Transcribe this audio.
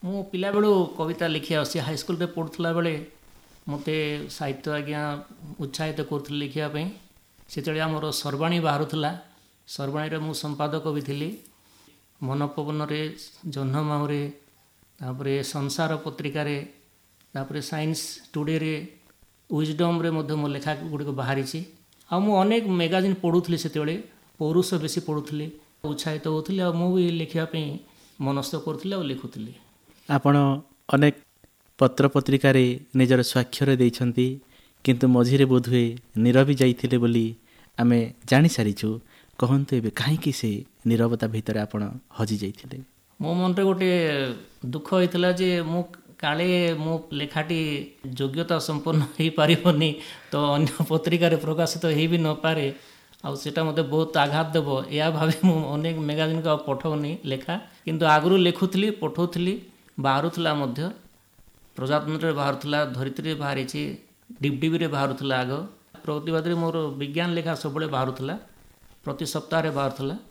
ମୁଁ ପିଲାବେଳୁ କବିତା ଲେଖି ଆସୁଛି। ହାଇସ୍କୁଲରେ ପଢ଼ୁଥିଲା ବେଳେ ମୋତେ ସାହିତ୍ୟ ଆଜ୍ଞା ଉତ୍ସାହିତ କରୁଥିଲେ ଲେଖିବା ପାଇଁ। ସେତେବେଳେ ଆମର ସର୍ବାଣୀ ବାହାରୁଥିଲା। ସର୍ବାଣୀରେ ମୁଁ ସମ୍ପାଦକ ବି ଥିଲି। ମନପବନରେ, ଜହ୍ନମାମୁଁରେ, ତାପରେ ସଂସାର ପତ୍ରିକାରେ, ତାପରେ ସାଇନ୍ସ ଟୁଡେରେ, ୱିଜଡମ୍ରେ ମଧ୍ୟ ମୋ ଲେଖା ଗୁଡ଼ିକ ବାହାରିଛି। ଆଉ ମୁଁ ଅନେକ ମ୍ୟାଗାଜିନ୍ ପଢ଼ୁଥିଲି ସେତେବେଳେ। ପୌରୁଷ ବେଶୀ ପଢ଼ୁଥିଲି, ଉତ୍ସାହିତ ହେଉଥିଲି। ଆଉ ମୁଁ ବି ଲେଖିବା ପାଇଁ ମନସ୍ଥ କରୁଥିଲି ଆଉ ଲେଖୁଥିଲି। ଆପଣ ଅନେକ ପତ୍ରପତ୍ରିକାରେ ନିଜର ସ୍ୱାକ୍ଷର ଦେଇଛନ୍ତି, କିନ୍ତୁ ମଝିରେ ବୋଧହୁଏ ନୀରବି ଯାଇଥିଲେ ବୋଲି ଆମେ ଜାଣିସାରିଛୁ। କହନ୍ତୁ ଏବେ କାହିଁକି ସେ ନୀରବତା ଭିତରେ ଆପଣ ହଜି ଯାଇଥିଲେ? ମୋ ମନରେ ଗୋଟେ ଦୁଃଖ ହୋଇଥିଲା ଯେ ମୁଁ କାଳେ ମୋ ଲେଖାଟି ଯୋଗ୍ୟତା ସମ୍ପନ୍ନ ହୋଇପାରିବନି, ତ ଅନ୍ୟ ପତ୍ରିକାରେ ପ୍ରକାଶିତ ହେଇ ବି ନପାରେ, ଆଉ ସେଇଟା ମୋତେ ବହୁତ ଆଘାତ ଦେବ। ଏହା ଭାବି ମୁଁ ଅନେକ ମ୍ୟାଗାଜିନ୍କୁ ଆଉ ପଠାଉନି ଲେଖା। କିନ୍ତୁ ଆଗରୁ ଲେଖୁଥିଲି, ପଠାଉଥିଲି, ବାହାରୁଥିଲା ମଧ୍ୟ। ପ୍ରଜାତନ୍ତ୍ରରେ ବାହାରୁଥିଲା, ଧରିତ୍ରୀରେ ବାହାରିଛି, ଡିବିଡ଼ିବିରେ ବାହାରୁଥିଲା। ଆଗ ପ୍ରତିବାଦରେ ମୋର ବିଜ୍ଞାନ ଲେଖା ସବୁବେଳେ ବାହାରୁଥିଲା, ପ୍ରତି ସପ୍ତାହରେ ବାହାରୁଥିଲା।